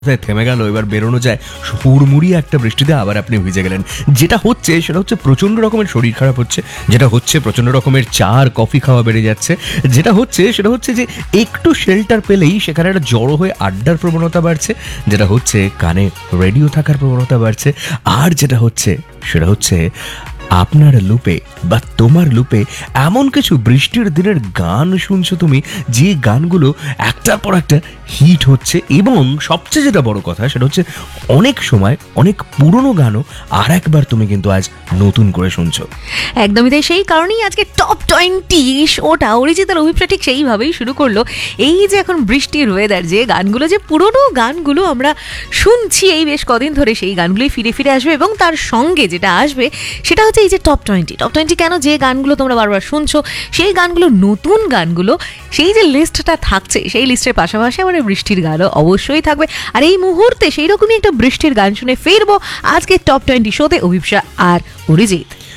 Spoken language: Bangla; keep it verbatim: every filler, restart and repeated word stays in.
থেমে গেল, এবার বেরোনো যায়, হুড়মুড়ি একটা বৃষ্টিতে আবার আপনি ভিজে গেলেন। যেটা হচ্ছে সেটা হচ্ছে প্রচণ্ড রকমের শরীর খারাপ হচ্ছে, যেটা হচ্ছে প্রচণ্ড রকমের চা আর কফি খাওয়া বেড়ে যাচ্ছে, যেটা হচ্ছে সেটা হচ্ছে যে একটু শেল্টার পেলেই সেখানে একটা জড়ো হয়ে আড্ডার প্রবণতা বাড়ছে, যেটা হচ্ছে কানে রেডিও থাকার প্রবণতা বাড়ছে, আর যেটা হচ্ছে সেটা হচ্ছে আপনার লুপে বা তোমার লুপে এমন কিছু বৃষ্টির দিনের গান শুনছো তুমি, যে গানগুলো একটার পর একটা হিট হচ্ছে, এবং সবচেয়ে যেটা বড় কথা সেটা হচ্ছে অনেক সময় অনেক পুরনো গানও আর একবার তুমি কিন্তু আজ নতুন করে শুনছো। একদমই তাই, সেই কারণেই আজকে টপ টোয়েন্টি শোটা অরিজিৎ আর অভিপ্রা ঠিক সেইভাবেই শুরু করলো। এই যে এখন বৃষ্টির ওয়েদার, যে গানগুলো, যে পুরনো গানগুলো আমরা শুনছি এই বেশ কদিন ধরে, সেই গানগুলোই ফিরে ফিরে আসবে, এবং তার সঙ্গে যেটা আসবে সেটা হচ্ছে এই যে টপ টোয়েন্টি। টপ টোয়েন্টি কেন? যে গানগুলো তোমরা বারবার শুনছো সেই গানগুলো, নতুন গানগুলো, সেই যে লিস্টটা থাকছে সেই লিস্টের পাশাপাশি আমার বৃষ্টির গানও অবশ্যই থাকবে। আর এই মুহূর্তে সেই রকমই একটা বৃষ্টির গান শুনে ফিরবো আজকে টপ টোয়েন্টি শোতে অভিপ্রা আর অরিজিৎ।